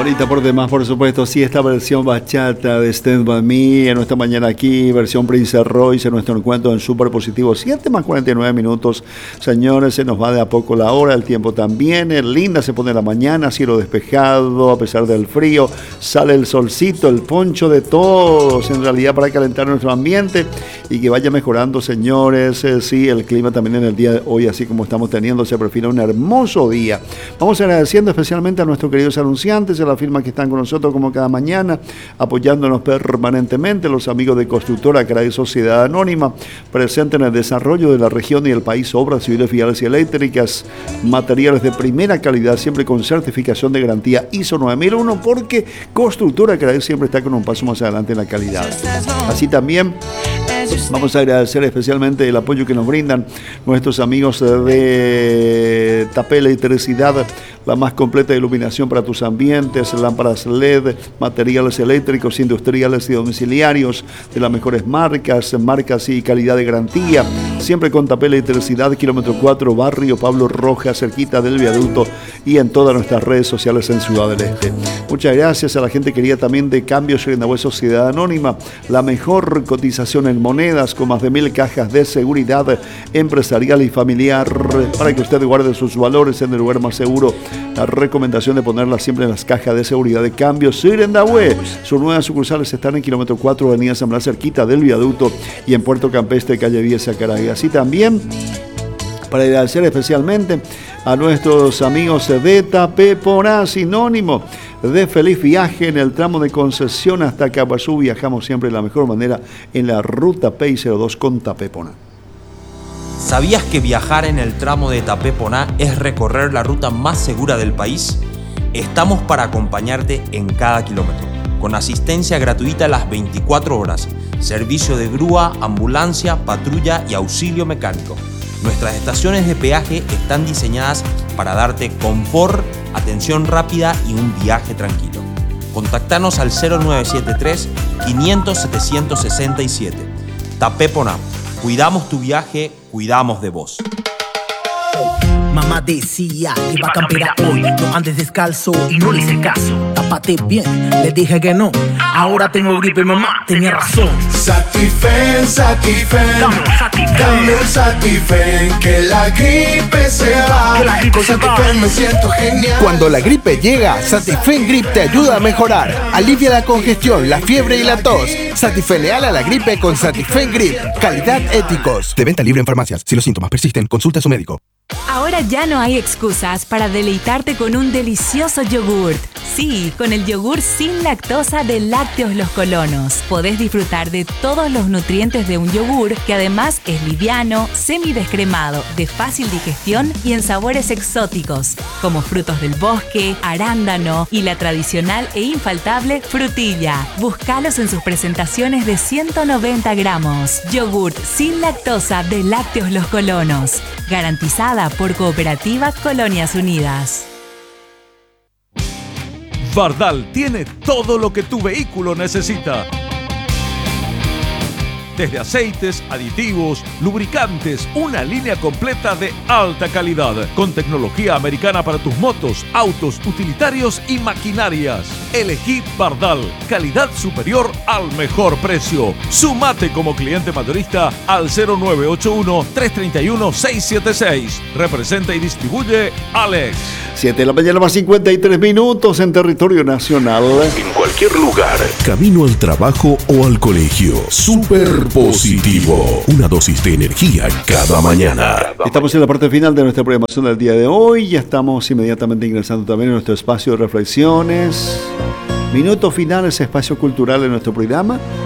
Favorita por demás, por supuesto, sí, esta versión bachata de Stand By Me en nuestra mañana aquí, versión Prince Royce en nuestro encuentro en Super Positivo, 7 más 49 minutos. Señores, se nos va de a poco la hora, el tiempo también, linda se pone la mañana, cielo despejado, a pesar del frío, sale el solcito, el poncho de todos, en realidad para calentar nuestro ambiente y que vaya mejorando, señores. Sí, el clima también en el día de hoy, así como estamos teniendo, se perfila un hermoso día. Vamos agradeciendo especialmente a nuestros queridos anunciantes, a la firma que están con nosotros como cada mañana, apoyándonos permanentemente, los amigos de Constructora Cray Sociedad Anónima, presente en el desarrollo de la región y el país, obras civiles, viales y eléctricas, materiales de primera calidad, siempre con certificación de garantía ISO 9001, porque Constructora Cray siempre está con un paso más adelante en la calidad. Así también vamos a agradecer especialmente el apoyo que nos brindan nuestros amigos de Tapé Electricidad, la más completa iluminación para tus ambientes, lámparas LED, materiales eléctricos, industriales y domiciliarios de las mejores marcas y calidad de garantía. Siempre con Tapé Electricidad, kilómetro 4, barrio Pablo Rojas, cerquita del viaducto y en todas nuestras redes sociales en Ciudad del Este. Muchas gracias a la gente querida también de Cambio Sherindahue Sociedad Anónima, la mejor cotización en monedas con más de 1000 cajas de seguridad empresarial y familiar para que usted guarde sus valores en el lugar más seguro. La recomendación de ponerlas siempre en las cajas de seguridad de Cambio Sherindahue. Sus nuevas sucursales están en kilómetro 4, avenida San Blas, cerquita del viaducto, y en Puerto Campestre, calle 10, Sacaray. Así también, para agradecer especialmente a nuestros amigos de Tapeponá, sinónimo de feliz viaje en el tramo de Concesión hasta Caguazú. Viajamos siempre de la mejor manera en la ruta PI02 con Tapeponá. ¿Sabías que viajar en el tramo de Tapeponá es recorrer la ruta más segura del país? Estamos para acompañarte en cada kilómetro, con asistencia gratuita las 24 horas, servicio de grúa, ambulancia, patrulla y auxilio mecánico. Nuestras estaciones de peaje están diseñadas para darte confort, atención rápida y un viaje tranquilo. Contactanos al 0973 500 767. Tapeponá. Cuidamos tu viaje, cuidamos de vos. Mamá decía que iba a campear hoy, no andes descalzo y no le hice caso. Tápate bien, le dije que no. Ahora tengo gripe, mamá tenía razón. Satifen, dame un Satifen, que la gripe se va. Con Satifen me siento genial. Cuando la gripe llega, Satifen Grip te ayuda a mejorar. Alivia la congestión, la fiebre y la tos. Satifen leal a la gripe con Satifen Grip. Calidad Éticos. De venta libre en farmacias. Si los síntomas persisten, consulta a su médico. Ahora ya no hay excusas para deleitarte con un delicioso yogurt. Sí, con el yogur sin lactosa de Lácteos Los Colonos. Podés disfrutar de todos los nutrientes de un yogur que además es liviano, semidescremado, de fácil digestión y en sabores exóticos, como frutos del bosque, arándano y la tradicional e infaltable frutilla. Búscalos en sus presentaciones de 190 gramos. Yogurt sin lactosa de Lácteos Los Colonos. Garantizada por Cooperativa Colonias Unidas. Fardal tiene todo lo que tu vehículo necesita. Desde aceites, aditivos, lubricantes, una línea completa de alta calidad, con tecnología americana para tus motos, autos, utilitarios y maquinarias. Elegí Fardal, calidad superior al mejor precio. Sumate como cliente mayorista al 0981-331-676. Representa y distribuye Alex. 7 de la mañana más 53 minutos en territorio nacional. En cualquier lugar, camino al trabajo o al colegio. Super Positivo. Una dosis de energía cada mañana. Estamos en la parte final de nuestra programación del día de hoy. Ya estamos inmediatamente ingresando también en nuestro espacio de reflexiones. Minuto final, ese espacio cultural en nuestro programa.